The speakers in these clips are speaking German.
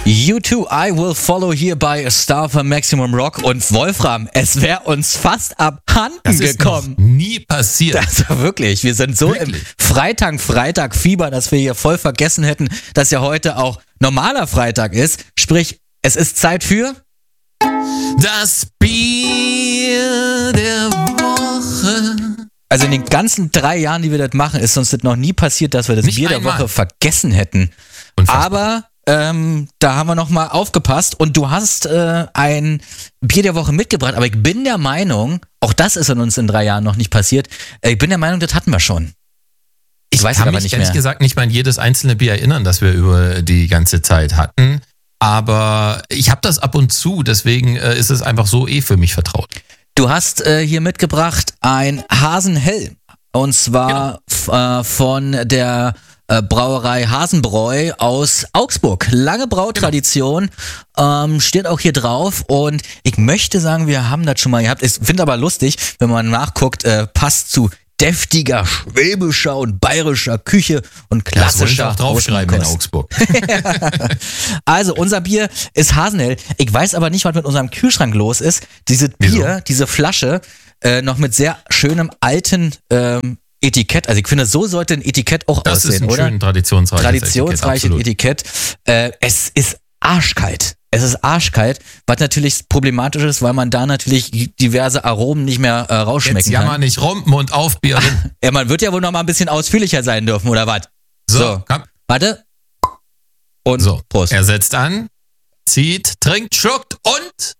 U2, I Will Follow hier bei Star für Maximum Rock. Und Wolfram, es wäre uns fast abhanden Das ist gekommen. noch nie passiert. Also wirklich, wir sind so Wirklich? im Freitag-Fieber, dass wir hier voll vergessen hätten, dass ja heute auch normaler Freitag ist. Sprich, es ist Zeit für... Das Bier der Woche. Also in den ganzen 3 Jahren, die wir das machen, ist uns das noch nie passiert, dass wir das Nicht Bier der einmal. Woche vergessen hätten. Unfassbar. Aber da haben wir nochmal aufgepasst und du hast ein Bier der Woche mitgebracht, aber ich bin der Meinung, auch das ist an uns in 3 Jahren noch nicht passiert, ich bin der Meinung, das hatten wir schon. Ich weiß kann aber mich nicht ehrlich mehr. gesagt nicht mal an jedes einzelne Bier erinnern, das wir über die ganze Zeit hatten. Aber ich habe das ab und zu, deswegen ist es einfach so für mich vertraut. Du hast hier mitgebracht ein Hasenhell und zwar von der Brauerei Hasenbräu aus Augsburg. Lange Brautradition, steht auch hier drauf und ich möchte sagen, wir haben das schon mal gehabt. Ich finde aber lustig, wenn man nachguckt, passt zu deftiger schwäbischer und bayerischer Küche und Das wollen sie klassischer auch draufschreiben in Hausmannkost. Augsburg. Also, unser Bier ist Hasenhell. Ich weiß aber nicht, was mit unserem Kühlschrank los ist. Dieses Bier, diese Flasche, noch mit sehr schönem alten Etikett. Also ich finde, so sollte ein Etikett auch Das aussehen, ist ein oder? schön traditionsreiches Etikett. Es ist arschkalt. Es ist arschkalt, was natürlich problematisch ist, weil man da natürlich diverse Aromen nicht mehr Jetzt rausschmecken jammer kann. nicht rum, Mund auf, Bier rin. Ja, man wird ja wohl noch mal ein bisschen ausführlicher sein dürfen, oder was? So, komm. Warte. Und So, Prost. er setzt an, zieht, trinkt, schluckt und...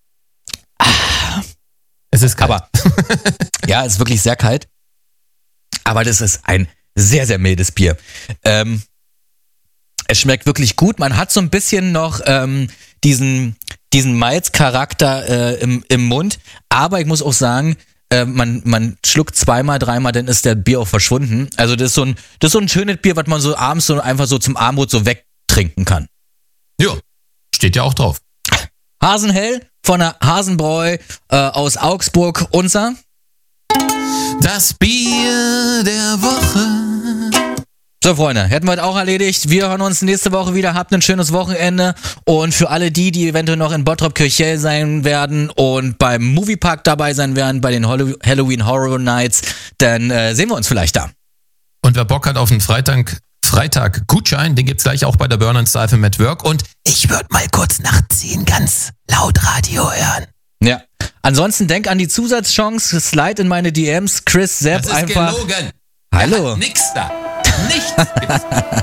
Es ist kalt. Aber ja, es ist wirklich sehr kalt. Aber das ist ein sehr, sehr mildes Bier. Es schmeckt wirklich gut. Man hat so ein bisschen noch diesen Malzcharakter im Mund. Aber ich muss auch sagen, man schluckt 2-mal, 3-mal, dann ist der Bier auch verschwunden. Also das ist so ein schönes Bier, was man so abends so einfach so zum Abendbrot so wegtrinken kann. Ja, steht ja auch drauf. Hasenhell von der Hasenbräu aus Augsburg. Unser Das Bier der Woche. So, Freunde, hätten wir das auch erledigt. Wir hören uns nächste Woche wieder. Habt ein schönes Wochenende. Und für alle die eventuell noch in Bottrop-Kirchhell sein werden und beim Moviepark dabei sein werden, bei den Halloween Horror Nights, dann sehen wir uns vielleicht da. Und wer Bock hat auf einen Freitag-Gutschein, den gibt's gleich auch bei der Burn & Style für Network. Und ich würde mal kurz nach 10 ganz laut Radio hören. Ja. Ansonsten denk an die Zusatzchance. Slide in meine DMs. Chris, Sepp, Das ist einfach. gelogen. Hallo. Nix da. Nichts gibt's.